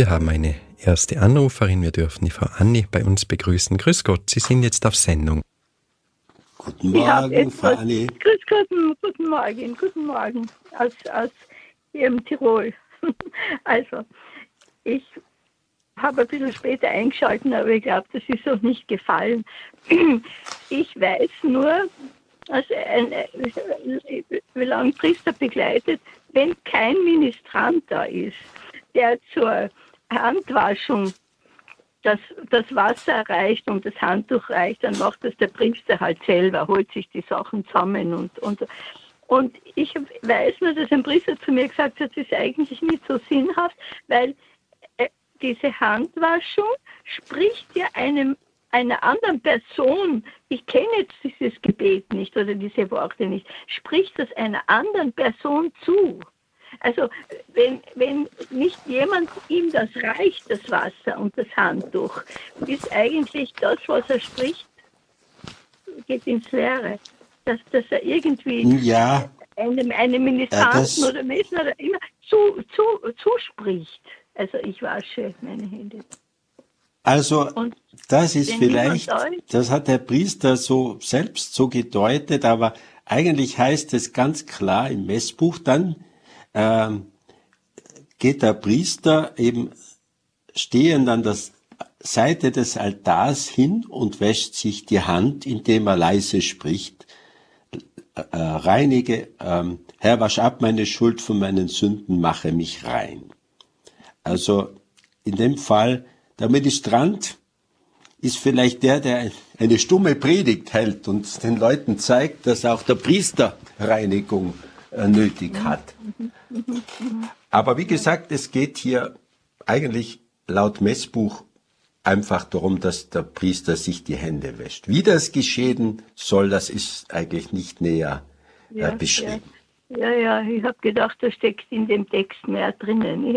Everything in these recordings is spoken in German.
Wir haben eine erste Anruferin. Wir dürfen die Frau Anni bei uns begrüßen. Grüß Gott, Sie sind jetzt auf Sendung. Guten Morgen, Frau Anni. Grüß Gott, guten Morgen aus hier im Tirol. Also, ich habe ein bisschen später eingeschaltet, aber ich glaube, das ist auch nicht gefallen. Ich weiß nur, dass wie lange Priester begleitet, wenn kein Ministrant da ist, der zur Handwaschung das Wasser reicht und das Handtuch reicht, dann macht das der Priester halt selber, holt sich die Sachen zusammen und ich weiß nur, dass ein Priester zu mir gesagt hat, das ist eigentlich nicht so sinnhaft, weil diese Handwaschung spricht ja einer anderen Person, ich kenne jetzt dieses Gebet nicht oder diese Worte nicht, spricht das einer anderen Person zu. Also wenn nicht jemand ihm das reicht, das Wasser und das Handtuch, ist eigentlich das, was er spricht, geht ins Leere. Dass er irgendwie einem Ministranten oder Menschen oder immer zuspricht. Also ich wasche meine Hände. Also das ist vielleicht, das hat der Priester so selbst so gedeutet, aber eigentlich heißt es ganz klar im Messbuch, dann geht der Priester eben stehend an der Seite des Altars hin und wäscht sich die Hand, indem er leise spricht, reinige, Herr, wasch ab meine Schuld von meinen Sünden, mache mich rein. Also in dem Fall, der Ministrant ist vielleicht der eine stumme Predigt hält und den Leuten zeigt, dass auch der Priester Reinigung nötig hat. Aber wie gesagt, es geht hier eigentlich laut Messbuch einfach darum, dass der Priester sich die Hände wäscht. Wie das geschehen soll, das ist eigentlich nicht näher beschrieben. Ja, ich habe gedacht, da steckt in dem Text mehr drinnen.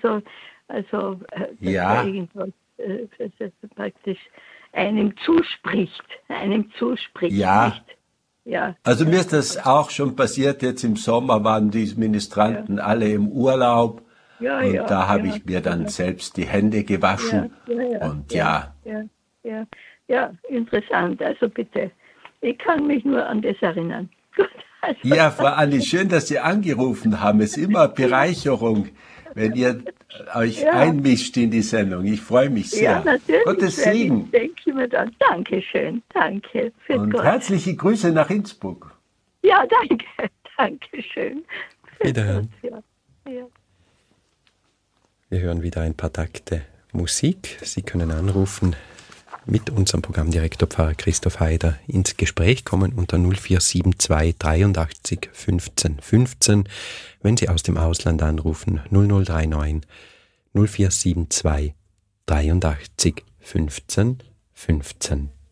Irgendwas praktisch einem zuspricht. Ja. Nicht? Ja. Also mir ist das auch schon passiert, jetzt im Sommer waren die Ministranten alle im Urlaub und da habe ich mir dann selbst die Hände gewaschen Ja, interessant, also bitte, ich kann mich nur an das erinnern. Gut, also. Ja, Frau Anni, schön, dass Sie angerufen haben, es ist immer Bereicherung, wenn ihr euch einmischt in die Sendung, ich freue mich sehr. Ja, natürlich. Gottes Segen. Denke ich mir dann. Dankeschön, danke. Und Gott. Herzliche Grüße nach Innsbruck. Ja, danke schön. Wiederhören. Ja. Wir hören wieder ein paar Takte Musik. Sie können anrufen, mit unserem Programmdirektor Pfarrer Christoph Haider ins Gespräch kommen unter 0472 83 15 15. Wenn Sie aus dem Ausland anrufen, 0039 0472 83 15 15.